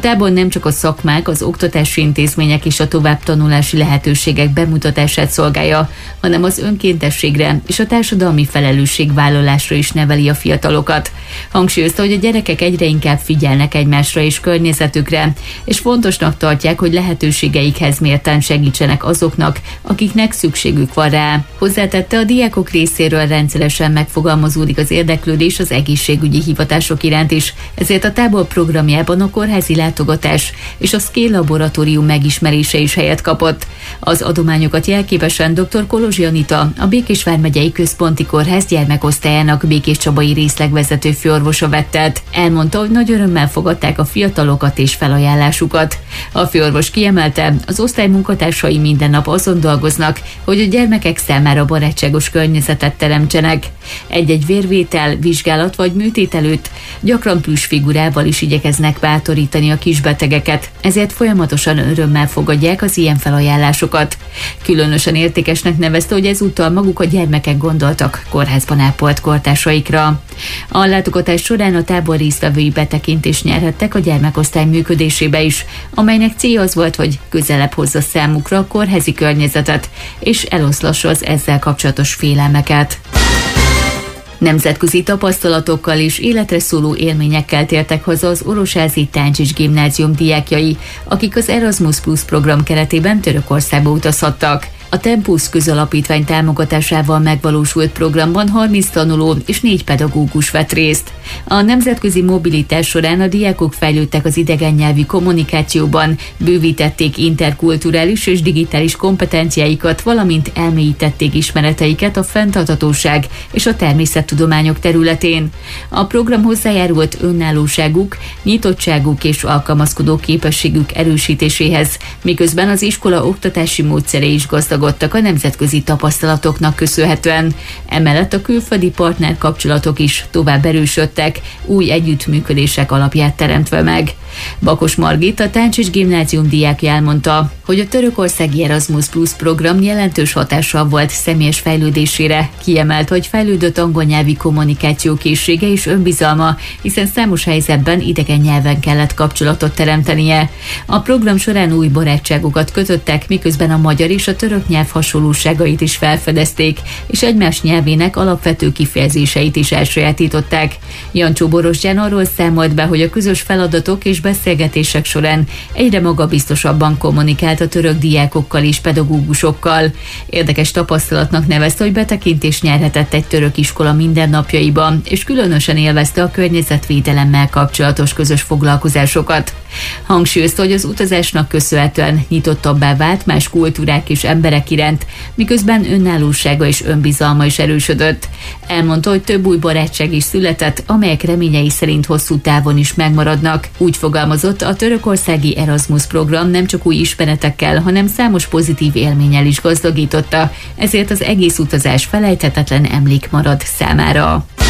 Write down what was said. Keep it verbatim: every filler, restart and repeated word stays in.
tábor nem csak a szakmák, az oktatási intézmények és a továbbtanulási lehetőségek bemutatását szolgálja, hanem az önkéntességre és a társadalmi felelősségvállalásra is neveli a fiatalokat. Hangsúlyozta, hogy a gyerekek egyre inkább figyelnek egymásra és környezetükre, és fontosnak tartják, hogy lehetőségeikhez mérten segítsenek azoknak, akiknek szükségük van rá. Hozzátette, a diákok részéről rendszeresen megfogalmazódik az érdeklődés az egészségügyi hivatások iránt is, ezért a tábor programjában a kórházi látogatás és a Scale laboratórium megismerése is helyet kapott. Az adományokat jelképesen dr. Kolozsi Anita, a Békés vármegyei Központi Kórház gyermekosztályának Békéscsabai részlegvezető főorvosa vett át. Elmondta, hogy nagy örömmel fogadták a fiatalokat és felajánlásukat. A főorvos kiemelte, az osztály munkatársai minden nap azon dolgoznak, hogy a gyermekek számára barátságos környezetet teremtsenek. Egy-egy vérvétel, vizsgálat vagy műtét előtt gyakran plüssfigurával is igyekeznek bátorítani a kisbetegeket, ezért folyamatosan örömmel fogadják az ilyen felajánlásokat. Különösen értékesnek nevezte, hogy ezúttal maguk a gyermekek gondoltak kórházban ápolt kortársaikra. A látogatás során a tábor résztvevői betekintést nyerhettek a gyermekosztály működésébe is, amelynek célja az volt, hogy közelebb hozza számukra a kórházi környezetet, és eloszlassa az ezzel kapcsolatos félelmeket. Nemzetközi tapasztalatokkal és életre szóló élményekkel tértek haza az Orosházi Táncsics Gimnázium diákjai, akik az Erasmus Plus program keretében Törökországba utazhattak. A Tempus közalapítvány támogatásával megvalósult programban harminc tanuló és négy pedagógus vett részt. A nemzetközi mobilitás során a diákok fejlődtek az idegen nyelvi kommunikációban, bővítették interkulturális és digitális kompetenciáikat, valamint elmélyítették ismereteiket a fenntarthatóság és a természettudományok területén. A program hozzájárult önállóságuk, nyitottságuk és alkalmazkodó képességük erősítéséhez, miközben az iskola oktatási módszere is gazdagodtak a nemzetközi tapasztalatoknak köszönhetően. Emellett a külföldi partner kapcsolatok is tovább erősödtek, új együttműködések alapját teremtve meg. Bakos Margit, a Táncsics Gimnázium diákja elmondta, hogy a törökországi Erasmus Plus program jelentős hatással volt személyes fejlődésére, kiemelt, hogy fejlődött angol nyelvi kommunikációkészsége és önbizalma, hiszen számos helyzetben idegen nyelven kellett kapcsolatot teremtenie. A program során új barátságokat kötöttek, miközben a magyar és a török nyelv hasonlóságait is felfedezték, és egymás nyelvének alapvető kifejezéseit is elsajátították. Jancsó Borostyán arról számolt be, hogy a közös feladatok és beszélgetések során egyre magabiztosabban kommunikált a török diákokkal és pedagógusokkal. Érdekes tapasztalatnak nevezte, hogy betekintést nyerhetett egy török iskola mindennapjaiba, és különösen élvezte a környezetvédelemmel kapcsolatos közös foglalkozásokat. Hangsúlyozta, hogy az utazásnak köszönhetően nyitottabbá vált más kultúrák és emberek iránt, miközben önállósága és önbizalma is erősödött. Elmondta, hogy több új barátság is született, amelyek reményei szerint hosszú távon is megmaradnak. Úgy fogalmazott, a törökországi Erasmus program nem csak új ismeretekkel, hanem számos pozitív élménnyel is gazdagította, ezért az egész utazás felejthetetlen emlék marad számára.